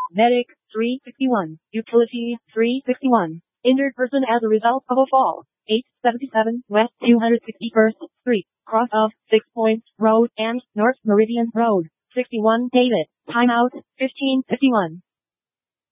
Medic, 361. Utility, 361. Injured person as a result of a fall. 877 West 261st Street, cross of 6 Points Road and North Meridian Road. 61 David. Timeout, 1551.